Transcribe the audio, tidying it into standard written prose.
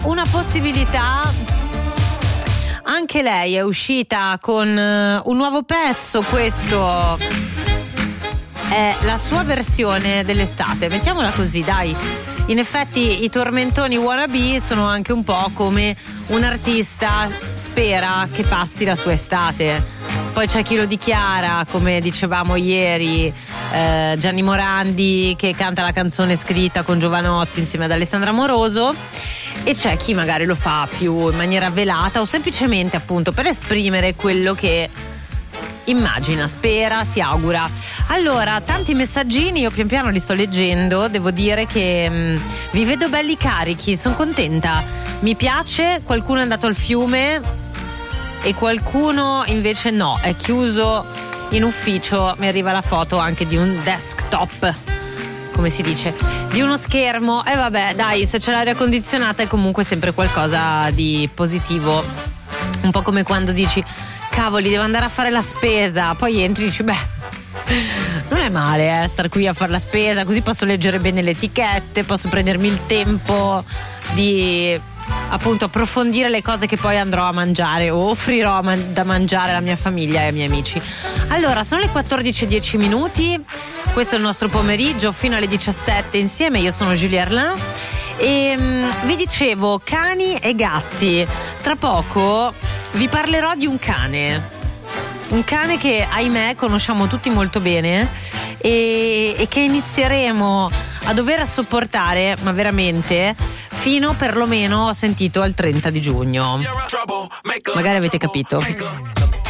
una possibilità. Anche lei è uscita con un nuovo pezzo, questo è la sua versione dell'estate, mettiamola così, dai. In effetti i tormentoni wannabe sono anche un po' come un artista spera che passi la sua estate. Poi c'è chi lo dichiara, come dicevamo ieri, Gianni Morandi che canta la canzone scritta con Giovanotti insieme ad Alessandra Moroso, e c'è chi magari lo fa più in maniera velata o semplicemente appunto per esprimere quello che immagina, spera, si augura. Allora, tanti messaggini, io pian piano li sto leggendo, devo dire che vi vedo belli carichi, sono contenta, mi piace. Qualcuno è andato al fiume e qualcuno invece no, è chiuso in ufficio. Mi arriva la foto anche di un desktop, come si dice, di uno schermo. E vabbè, dai, se c'è l'aria condizionata è comunque sempre qualcosa di positivo, un po' come quando dici cavoli, devo andare a fare la spesa, poi entri e dici beh, non è male star qui a fare la spesa, così posso leggere bene le etichette, posso prendermi il tempo di appunto approfondire le cose che poi andrò a mangiare o offrirò da mangiare alla mia famiglia e ai miei amici. Allora, sono le 14:10, questo è il nostro pomeriggio fino alle 17 insieme. Io sono Julia Erlin e vi dicevo cani e gatti. Tra poco vi parlerò di un cane che ahimè conosciamo tutti molto bene e che inizieremo a dover sopportare, ma veramente, fino perlomeno, ho sentito, al 30 di giugno. Magari avete capito.